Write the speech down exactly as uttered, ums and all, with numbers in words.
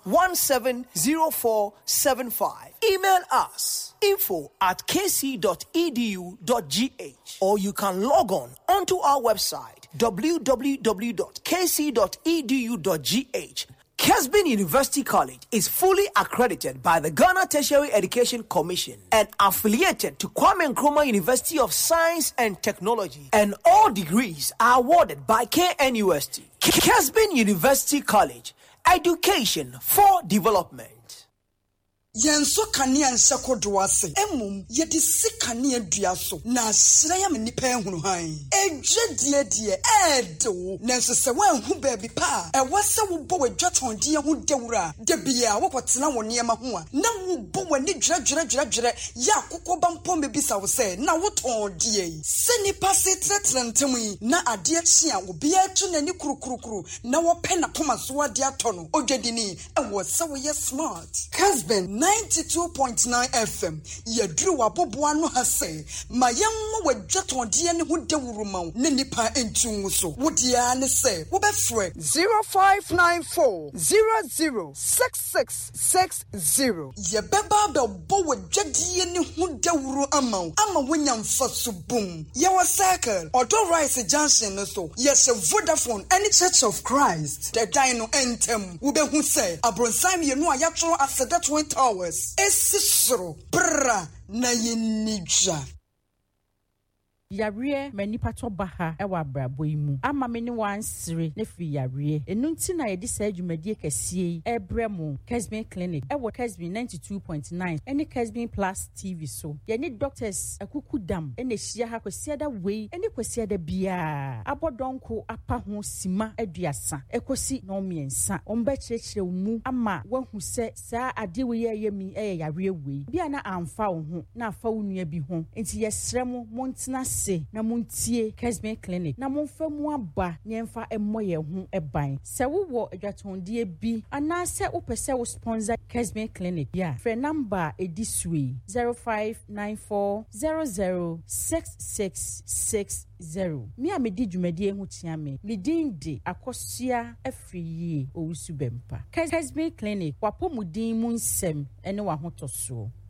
one seven zero four seven five. Email us info at k c dot e d u dot g h, or you can log on onto our website w w w dot k c dot e d u dot g h. Kesbin University College is fully accredited by the Ghana Tertiary Education Commission and affiliated to Kwame Nkrumah University of Science and Technology, and all degrees are awarded by K N U S T. Kesbin University College, education for development. Yenso kania nsakodo ase emum yedi sikania duaso na sraya me nipa ehunu han edwe die die edo nanso se wanhu baabi pa e wase wo bo wadwaton die ho dewura de bia wo kwotena wo niema ho a na wo bo wani dwere dwere dwere ya akokɔ bampo mebisa wo se na wo ton die se nipa se tretre ntemu na ade akyi a obi atu nani kurukurukuru na wo pe na poma so ade atono odwedini e wo se wo ye smart Kesbin ninety-two point nine F M yadru waboboa no hase mayenwo wadwaton de ne ho dewuru maw ne nipa entu so wodia ne se wo be frɛ zero five nine four zero zero six six six zero ye beba be bo wadwade ne ho dewuru amaw ama wonya mfaso bum ye wa circle Odo Rice Junction no so ye se Vodafone any Church of Christ the dino entem wo be hu se abronsam ye no ayatro aseda twin hours esisro bra na yenija Yare manipa to baha ewa abrabo yi mu ama me ne wansere ne fi yare enu nti na ye de sa adwumadie kɛsie ebremo Kesbin Clinic ewo Kesbin ninety-two point nine ene Kesbin Plus T V so ye ne doctors akuku dam ene hia ha kwesi da wei ene kwesi da bia abodonko apa ho sima aduasa ekosi no miensa omba kyerɛkyerɛ mu ama wahu se saa ade we ye yemi eye yare wei bia na amfa wo ho na afa wo nua bi ho enti yesrɛ mo montena na muntie Kesbin Clinic na monfa mu aba nyemfa emmoye ho eban se wo wo adwatondie bi ana se wo pese wo sponsor Kesbin Clinic ya frɛ number edisui zero five nine four zero zero six six six zero mi a me di dwumadie ho tia me me din de akosua afriye owusu bempa Kesbin Clinic wapomudin mu nsɛm ene wa hotoso